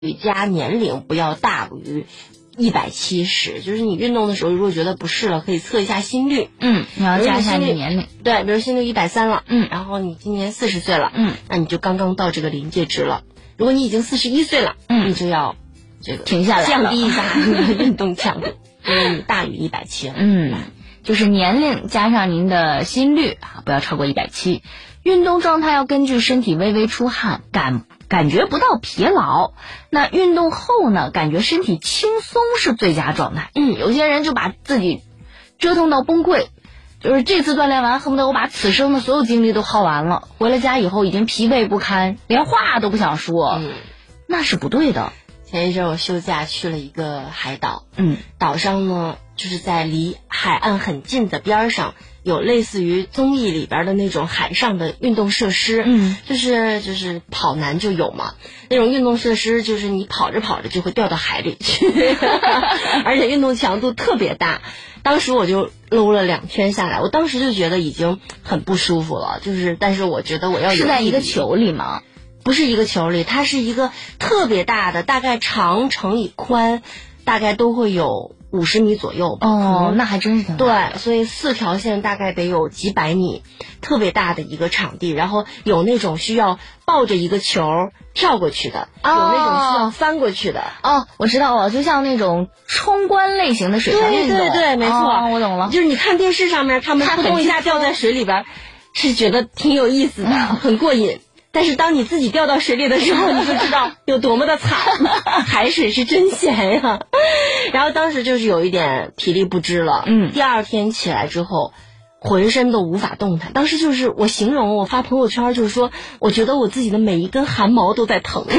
加年龄不要大于170，就是你运动的时候，如果觉得不适了，可以测一下心率。 你要加一下你的年龄。 对，比如心率130了，然后你今年40岁了，那你就刚刚到这个临界值了。如果你已经41岁了，你就要这个停下来， 降低一下你的运动强度，因为你大于170了。 就是年龄加上您的心率不要超过170。运动状态要根据身体微微出汗，感觉不到疲劳。那运动后呢，感觉身体轻松是最佳状态。有些人就把自己折腾到崩溃，就是这次锻炼完，恨不得我把此生的所有精力都耗完了，回了家以后已经疲惫不堪，连话都不想说。那是不对的。 前一阵我休假去了一个海岛，岛上呢就是在离海岸很近的边上，有类似于综艺里边的那种海上的运动设施，就是跑男就有嘛，那种运动设施就是你跑着跑着就会掉到海里去，而且运动强度特别大。当时我就搂了2天下来，我当时就觉得已经很不舒服了，但是我觉得我要是在一个球里吗？ 不是一个球里，它是一个特别大的，大概长乘以宽，大概都会有50米左右吧。 那还真是挺大的。 对，所以4条线大概得有几百米，特别大的一个场地。然后有那种需要抱着一个球跳过去的，有那种需要翻过去的。 我知道了，就像那种冲关类型的水上运动。 对，没错， 我懂了。 就是你看电视上面他们扑通一下掉在水里边，是觉得挺有意思的，很过瘾。但是当你自己掉到水里的时候，你就知道有多么的惨，海水是真咸呀。然后当时就是有一点体力不支了，第二天起来之后，浑身都无法动弹。当时就是我形容，我发朋友圈就是说，我觉得我自己的每一根汗毛都在疼，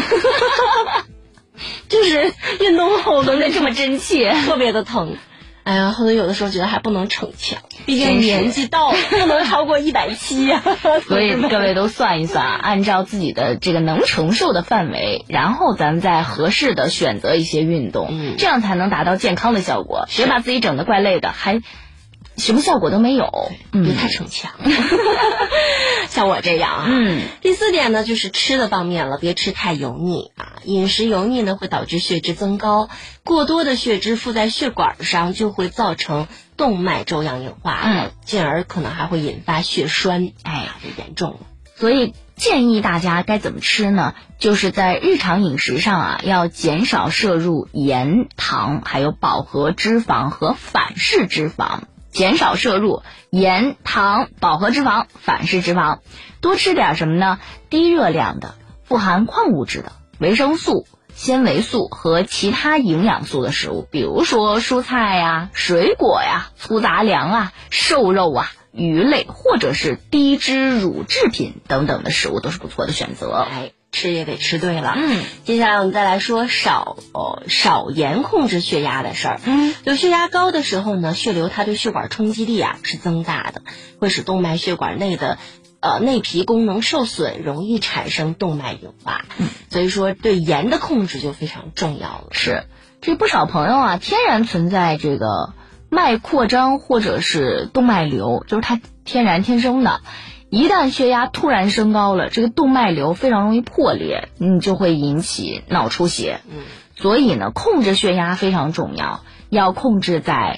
就是运动后疼得这么真切， 特别的疼。哎呀，后头有的时候觉得还不能逞强，毕竟年纪到了，不能超过170呀。 所以各位都算一算，按照自己的这个能承受的范围，然后咱们再合适的选择一些运动，这样才能达到健康的效果。别把自己整得怪累的，还什么效果都没有。 别太逞强。像我这样第4点呢，就是吃的方面了，别吃太油腻饮食油腻呢会导致血脂增高，过多的血脂附在血管上就会造成动脉粥样硬化，进而可能还会引发血栓，就严重了。 所以建议大家该怎么吃呢？就是在日常饮食上要减少摄入盐、糖，还有饱和脂肪和反式脂肪。减少摄入盐、糖、饱和脂肪、反式脂肪，多吃点什么呢？低热量的、富含矿物质的、维生素、纤维素和其他营养素的食物，比如说蔬菜水果粗杂粮瘦肉鱼类，或者是低脂乳制品等等的食物都是不错的选择。 吃也得吃对了。接下来我们再来说少盐控制血压的事儿。就血压高的时候呢，血流它对血管冲击力是增大的，会使动脉血管内的内皮功能受损，容易产生动脉硬化。所以说对盐的控制就非常重要了。 是，这不少朋友天然存在这个脉扩张或者是动脉瘤，就是它天生的。一旦血压突然升高了，这个动脉瘤非常容易破裂，就会引起脑出血。所以呢，控制血压非常重要，要控制在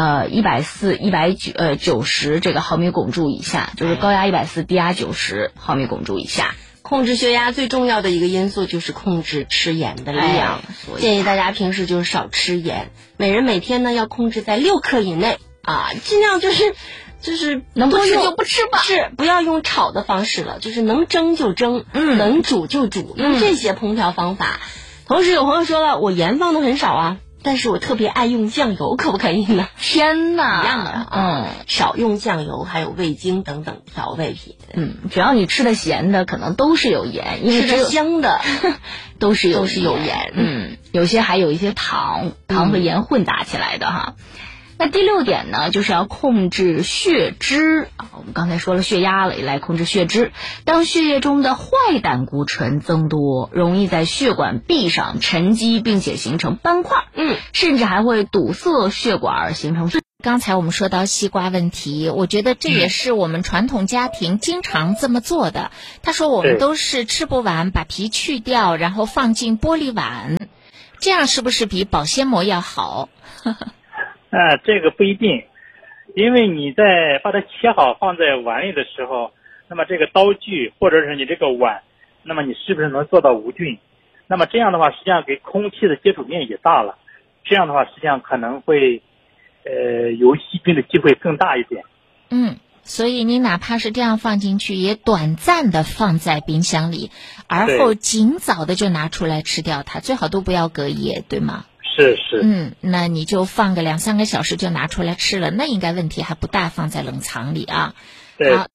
140、190这个毫米汞柱以下，就是高压140，低压90毫米汞柱以下。 控制血压最重要的一个因素就是控制吃盐的量，建议大家平时就是少吃盐，每人每天呢要控制在6克以内尽量就是能不吃就不吃吧， 是不要用炒的方式了，就是能蒸就蒸，能煮就煮，用这些烹调方法。同时有朋友说了，我盐放的很少但是我特别爱用酱油，可不可以呢？ 天哪， 一样的少用酱油，还有味精等等调味品。 只要你吃的咸的，可能都是有盐，因为吃的香的都是有盐。 有些还有一些糖和盐混杂起来的那第6点呢，就是要控制血脂我们刚才说了血压了，也来控制血脂。当血液中的坏胆固醇增多，容易在血管壁上沉积，并且形成斑块，甚至还会堵塞血管，形成刚才我们说到西瓜问题，我觉得这也是我们传统家庭经常这么做的。他说我们都是吃不完把皮去掉，然后放进玻璃碗，这样是不是比保鲜膜要好？ 这个不一定，因为你在把它切好放在碗里的时候，那么这个刀具或者是你这个碗，那么你是不是能做到无菌？那么这样的话，实际上给空气的接触面也大了，这样的话实际上可能会有细菌的机会更大一点。 所以你哪怕是这样放进去，也短暂的放在冰箱里，而后尽早的就拿出来吃掉它，最好都不要隔夜，对吗？ 是。 那你就放个2-3个小时就拿出来吃了，那应该问题还不大，放在冷藏里啊。 对。 好。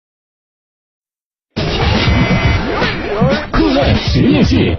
酷乐实验室。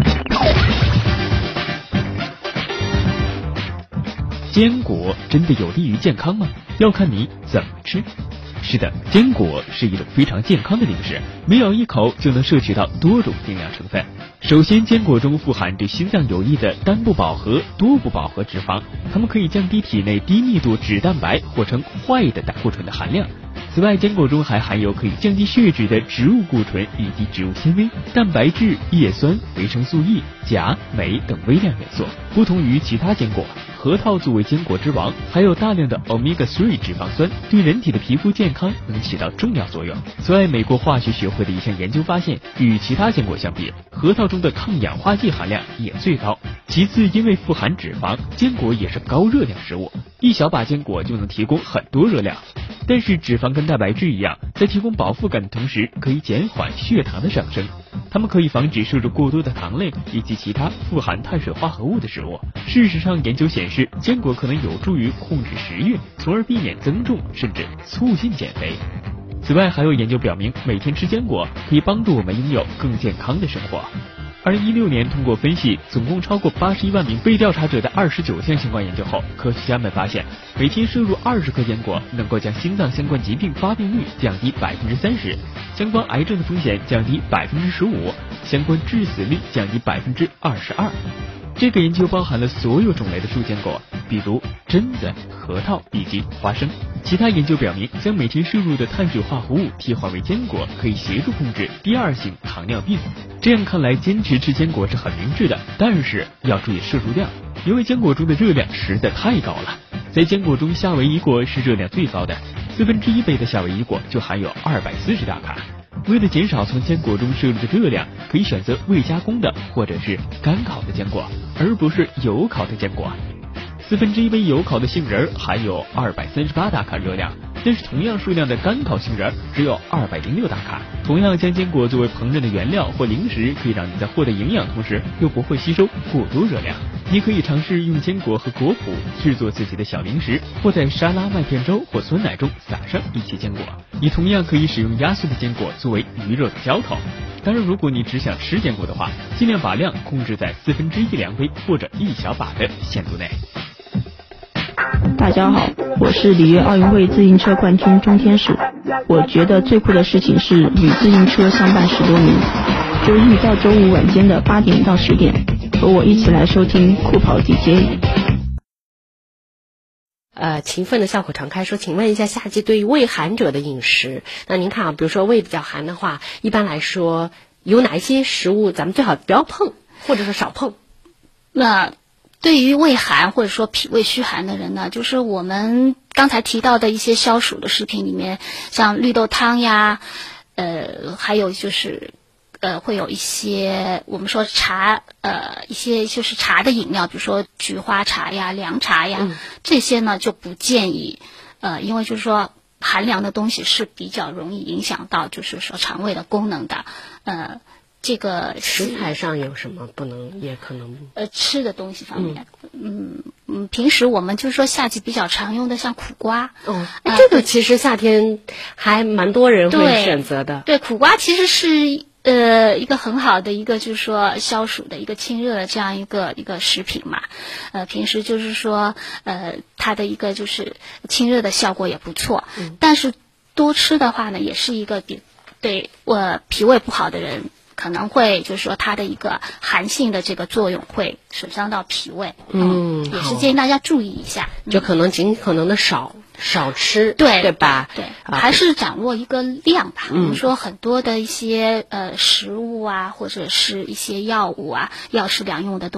坚果真的有利于健康吗？要看你怎么吃。是的，坚果是一种非常健康的零食，每咬一口就能摄取到多种营养成分。首先，坚果中富含对心脏有益的单不饱和、多不饱和脂肪，它们可以降低体内低密度脂蛋白或称坏的胆固醇的含量。此外，坚果中还含有可以降低血脂的植物固醇以及植物纤维、蛋白质、叶酸、维生素 E、钾、镁等微量元素。不同于其他坚果，核桃作为坚果之王，含有大量的 Omega-3 脂肪酸，对人体的皮肤健康能起到重要作用。此外，美国化学学会的一项研究发现，与其他坚果相比，核桃中的抗氧化剂含量也最高。其次，因为富含脂肪，坚果也是高热量食物，一小把坚果就能提供很多热量。但是脂肪跟蛋白质一样，在提供饱腹感的同时，可以减缓血糖的上升。它们可以防止摄入过多的糖类以及其他富含碳水化合物的食物。事实上，研究显示，坚果可能有助于控制食欲，从而避免增重，甚至促进减肥。此外，还有研究表明，每天吃坚果可以帮助我们拥有更健康的生活。2016年，通过分析总共超过81万名被调查者的29项相关研究后，科学家们发现，每天摄入20颗坚果能够将心脏相关疾病发病率降低30%，相关癌症的风险降低15%，相关致死率降低22%。这个研究包含了所有种类的树坚果，比如榛子、核桃以及花生。其他研究表明，将每天摄入的碳水化合物替换为坚果，可以协助控制第2型糖尿病。这样看来，坚持吃坚果是很明智的，但是要注意摄入量，因为坚果中的热量实在太高了。在坚果中，夏威夷果是热量最高的，1/4杯的夏威夷果就含有240大卡。为了减少从坚果中摄入的热量，可以选择未加工的或者是干烤的坚果，而不是油烤的坚果。1/4杯油烤的杏仁含有238大卡热量，但是同样数量的干烤杏仁只有206大卡。同样，将坚果作为烹饪的原料或零食，可以让你在获得营养同时又不会吸收过多热量。你可以尝试用坚果和果脯制作自己的小零食，或在沙拉、麦片粥或酸奶中撒上一些坚果。你同样可以使用压碎的坚果作为鱼肉的浇头。当然，如果你只想吃坚果的话，尽量把量控制在1/4量杯或者1小把的限度内。 大家好，我是里约奥运会自行车冠军钟天使。我觉得最酷的事情是与自行车相伴10多年，周一到周五晚间的8点到10点，和我一起来收听酷跑 DJ。 勤奋的笑口常开说，请问一下，夏季对于胃寒者的饮食，那您看啊，比如说胃比较寒的话，一般来说有哪一些食物咱们最好不要碰，或者说少碰？ 那对于胃寒或者说脾胃虚寒的人呢，就是我们刚才提到的一些消暑的食品里面，像绿豆汤呀，还有就是会有一些我们说茶，一些就是茶的饮料，比如说菊花茶呀、凉茶呀，这些呢就不建议，因为就是说寒凉的东西是比较容易影响到就是说肠胃的功能的，这个食材上有什么不能也可能吃的东西方面，平时我们就是说夏季比较常用的像苦瓜， 这个其实夏天还蛮多人会选择的。 对，苦瓜其实是一个很好的一个就是说消暑的一个清热的这样一个食品嘛，平时就是说它的一个就是清热的效果也不错，但是多吃的话呢，也是一个对脾胃不好的人可能会就是说它的一个寒性的这个作用会损伤到脾胃。也是建议大家注意一下， 就可能尽可能的少吃，对吧？ 对，还是掌握一个量吧。比如说很多的一些食物啊，或者是一些药物啊，药食两用的